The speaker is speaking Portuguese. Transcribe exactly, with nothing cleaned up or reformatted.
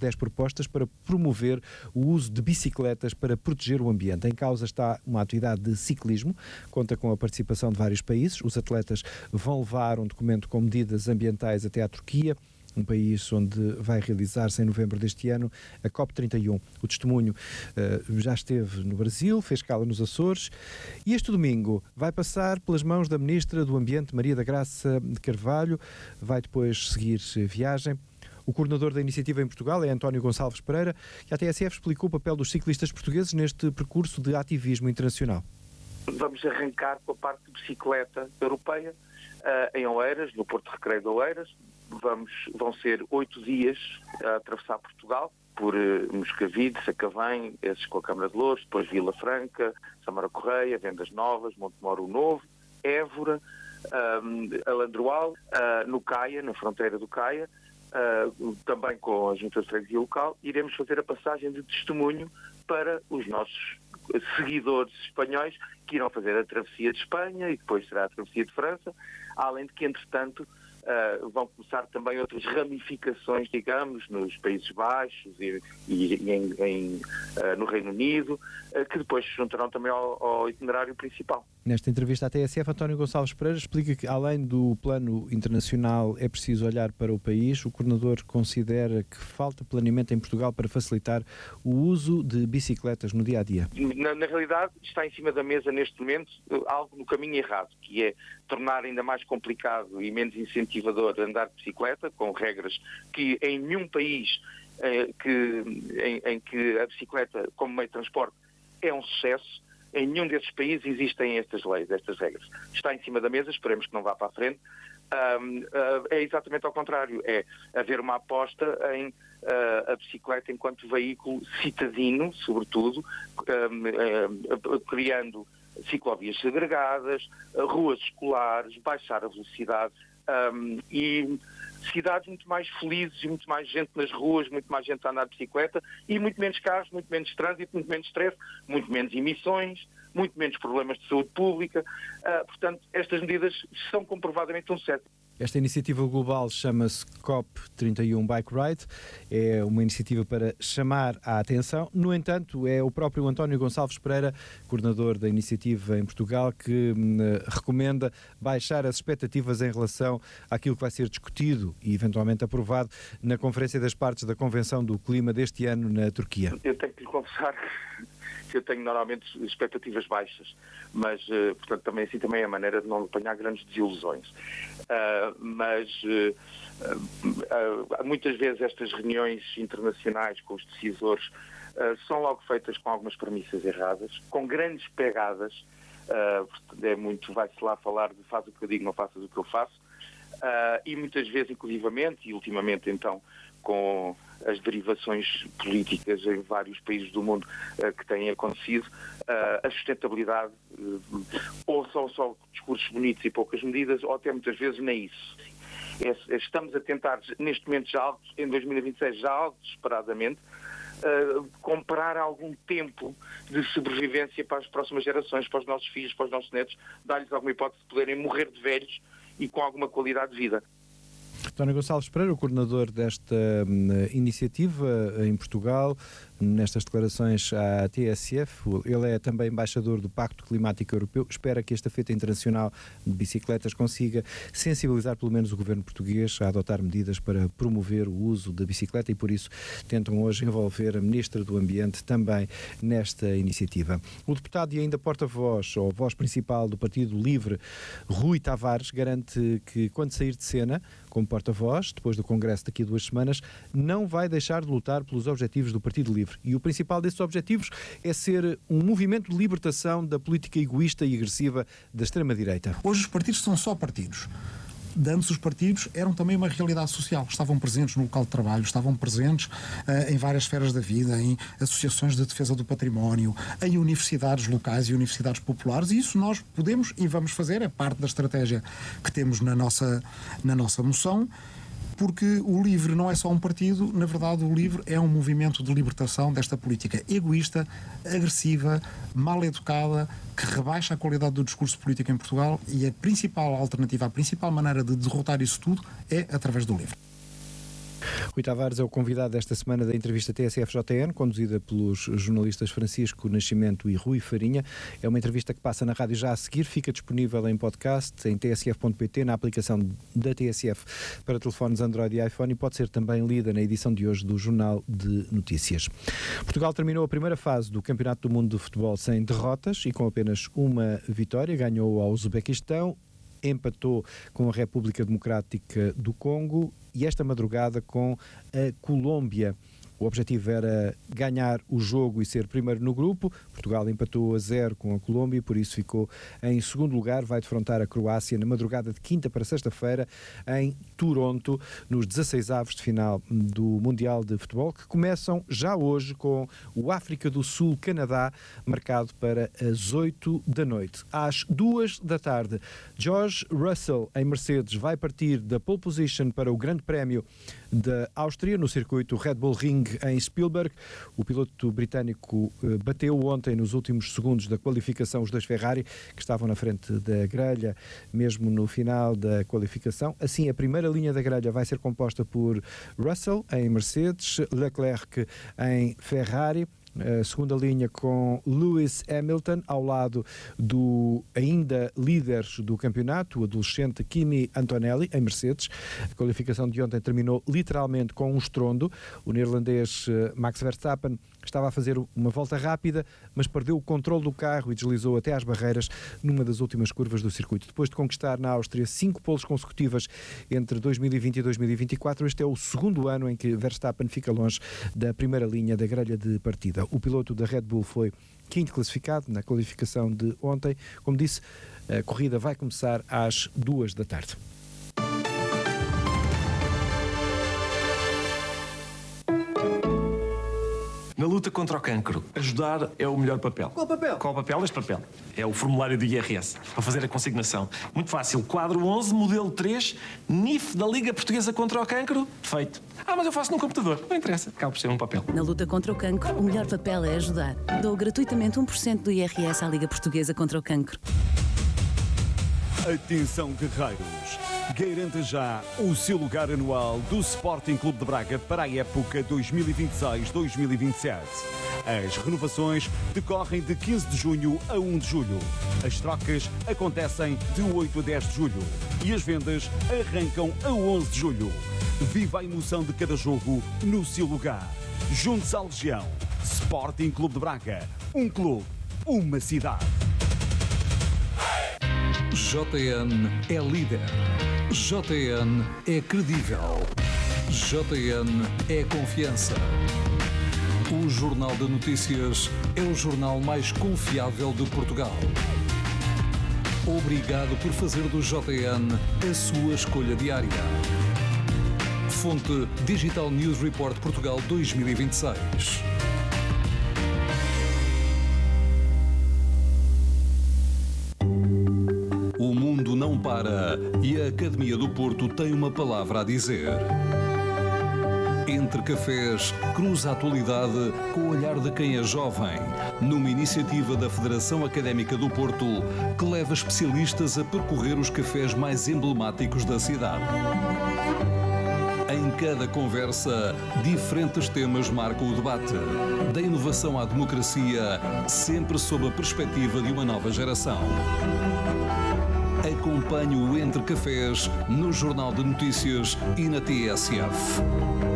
dez propostas para promover o uso de bicicletas para proteger o ambiente. Em causa está uma atividade de ciclismo, conta com a participação de vários países. Os atletas vão levar um documento com medidas ambientais até à Turquia, um país onde vai realizar-se em novembro deste ano a COP trinta e um. O testemunho uh, já esteve no Brasil, fez escala nos Açores e este domingo vai passar pelas mãos da Ministra do Ambiente, Maria da Graça de Carvalho, vai depois seguir viagem. O coordenador da iniciativa em Portugal é António Gonçalves Pereira e a T S F explicou o papel dos ciclistas portugueses neste percurso de ativismo internacional. Vamos arrancar com a parte de bicicleta europeia uh, em Oeiras, no Porto de Recreio de Oeiras. Vamos, vão ser oito dias a atravessar Portugal, por uh, Moscavide, Sacavém, esses com a Câmara de Louros, depois Vila Franca, Samara Correia, Vendas Novas, Montemoro Novo, Évora, um, Alandroal, uh, no Caia, na fronteira do Caia, uh, também com a Junta de Freguesia Local. Iremos fazer a passagem de testemunho para os nossos seguidores espanhóis que irão fazer a travessia de Espanha e depois será a travessia de França, além de que, entretanto, Uh, vão começar também outras ramificações, digamos, nos Países Baixos e, e, e em, em, uh, no Reino Unido, uh, que depois se juntarão também ao, ao itinerário principal. Nesta entrevista à T S F, António Gonçalves Pereira explica que, além do plano internacional, é preciso olhar para o país. O coordenador considera que falta planeamento em Portugal para facilitar o uso de bicicletas no dia-a-dia. Na, na realidade, está em cima da mesa neste momento algo no caminho errado, que é tornar ainda mais complicado e menos incentivador andar de bicicleta, com regras que em nenhum país eh, que, em, em que a bicicleta como meio de transporte é um sucesso. Em nenhum desses países existem estas leis, estas regras. Está em cima da mesa, esperemos que não vá para a frente. Um, uh, é exatamente ao contrário, é haver uma aposta em uh, a bicicleta enquanto veículo citadino, sobretudo, um, uh, criando ciclovias segregadas, uh, ruas escolares, baixar a velocidade um, e cidades muito mais felizes e muito mais gente nas ruas, muito mais gente a andar de bicicleta e muito menos carros, muito menos trânsito, muito menos stress, muito menos emissões, muito menos problemas de saúde pública. Uh, portanto, estas medidas são comprovadamente um sucesso. Esta iniciativa global chama-se COP trinta e um Bike Ride, é uma iniciativa para chamar a atenção. No entanto, é o próprio António Gonçalves Pereira, coordenador da iniciativa em Portugal, que hum, recomenda baixar as expectativas em relação àquilo que vai ser discutido e eventualmente aprovado na Conferência das Partes da Convenção do Clima deste ano na Turquia. Eu tenho que lhe confessar que eu tenho normalmente expectativas baixas, mas, uh, portanto, também assim também é a maneira de não apanhar grandes desilusões. Uh, mas uh, uh, uh, muitas vezes estas reuniões internacionais com os decisores uh, são logo feitas com algumas premissas erradas, com grandes pegadas, uh, é muito, vai-se lá falar de faz o que eu digo, não faças o que eu faço, uh, e muitas vezes, inclusivamente, e ultimamente então, com as derivações políticas em vários países do mundo uh, que têm acontecido, uh, a sustentabilidade, uh, ou são só discursos bonitos e poucas medidas, ou até muitas vezes nem isso. É, estamos a tentar, neste momento, já algo, em dois mil e vinte e seis, já algo desesperadamente, uh, comprar algum tempo de sobrevivência para as próximas gerações, para os nossos filhos, para os nossos netos, dar-lhes alguma hipótese de poderem morrer de velhos e com alguma qualidade de vida. António Gonçalves Pereira, o coordenador desta uh, iniciativa em Portugal, nestas declarações à T S F, ele é também embaixador do Pacto Climático Europeu, espera que esta Feita Internacional de Bicicletas consiga sensibilizar pelo menos o governo português a adotar medidas para promover o uso da bicicleta e por isso tentam hoje envolver a Ministra do Ambiente também nesta iniciativa. O deputado e ainda porta-voz, ou voz principal do Partido Livre, Rui Tavares, garante que quando sair de cena, como porta-voz, depois do Congresso daqui a duas semanas, não vai deixar de lutar pelos objetivos do Partido Livre. E o principal desses objetivos é ser um movimento de libertação da política egoísta e agressiva da extrema-direita. Hoje os partidos são só partidos. De antes os partidos eram também uma realidade social, estavam presentes no local de trabalho, estavam presentes uh, em várias esferas da vida, em associações de defesa do património, em universidades locais e universidades populares, e isso nós podemos e vamos fazer, é parte da estratégia que temos na nossa, na nossa moção, porque o LIVRE não é só um partido, na verdade o LIVRE é um movimento de libertação desta política egoísta, agressiva, mal educada, que rebaixa a qualidade do discurso político em Portugal, e a principal alternativa, a principal maneira de derrotar isso tudo é através do LIVRE. Rui Tavares é o convidado desta semana da entrevista T S F J N, conduzida pelos jornalistas Francisco Nascimento e Rui Farinha. É uma entrevista que passa na rádio já a seguir, fica disponível em podcast, em t s f ponto p t, na aplicação da T S F para telefones Android e iPhone, e pode ser também lida na edição de hoje do Jornal de Notícias. Portugal terminou a primeira fase do Campeonato do Mundo de Futebol sem derrotas e com apenas uma vitória. Ganhou ao Uzbequistão, empatou com a República Democrática do Congo e esta madrugada com a Colômbia. O objetivo era ganhar o jogo e ser primeiro no grupo. Portugal empatou a zero com a Colômbia e por isso ficou em segundo lugar. Vai defrontar a Croácia na madrugada de quinta para sexta-feira em Toronto, nos dezasseis avos de final do Mundial de Futebol, que começam já hoje com o África do Sul-Canadá, marcado para as oito da noite. Às duas da tarde, George Russell, em Mercedes, vai partir da pole position para o Grande Prémio da Áustria, no circuito Red Bull Ring em Spielberg. O piloto britânico bateu ontem nos últimos segundos da qualificação os dois Ferrari, que estavam na frente da grelha, mesmo no final da qualificação. Assim, a primeira linha da grelha vai ser composta por Russell em Mercedes, Leclerc em Ferrari, a segunda linha com Lewis Hamilton ao lado do ainda líder do campeonato, o adolescente Kimi Antonelli, em Mercedes. A qualificação de ontem terminou literalmente com um estrondo. O neerlandês Max Verstappen estava a fazer uma volta rápida, mas perdeu o controle do carro e deslizou até às barreiras numa das últimas curvas do circuito. Depois de conquistar na Áustria cinco poles consecutivas entre dois mil e vinte e dois mil e vinte e quatro, este é o segundo ano em que Verstappen fica longe da primeira linha da grelha de partida. O piloto da Red Bull foi quinto classificado na qualificação de ontem. Como disse, a corrida vai começar às duas da tarde. Na luta contra o cancro, ajudar é o melhor papel. Qual papel? Qual papel? Este papel. É o formulário do I R S, para fazer a consignação. Muito fácil. Quadro onze, modelo três, N I F da Liga Portuguesa contra o Cancro. Feito. Ah, mas eu faço num computador. Não interessa. Acaba por ser um papel. Na luta contra o cancro, o melhor papel é ajudar. Dou gratuitamente um por cento do I R S à Liga Portuguesa contra o Cancro. Atenção, guerreiros! Garanta já o seu lugar anual do Sporting Clube de Braga para a época dois mil e vinte e seis dois mil e vinte e sete. As renovações decorrem de quinze de junho a um de julho. As trocas acontecem de oito a dez de julho. E as vendas arrancam a onze de julho. Viva a emoção de cada jogo no seu lugar. Junte-se à Legião. Sporting Clube de Braga. Um clube, uma cidade. J N é líder. J N é credível. J N é confiança. O Jornal de Notícias é o jornal mais confiável de Portugal. Obrigado por fazer do J N a sua escolha diária. Fonte Digital News Report Portugal dois mil e vinte e seis. O mundo não para e a Academia do Porto tem uma palavra a dizer. Entre Cafés, cruza a atualidade com o olhar de quem é jovem, numa iniciativa da Federação Académica do Porto, que leva especialistas a percorrer os cafés mais emblemáticos da cidade. Em cada conversa, diferentes temas marcam o debate. Da inovação à democracia, sempre sob a perspectiva de uma nova geração. Acompanhe o Entre Cafés no Jornal de Notícias e na T S F.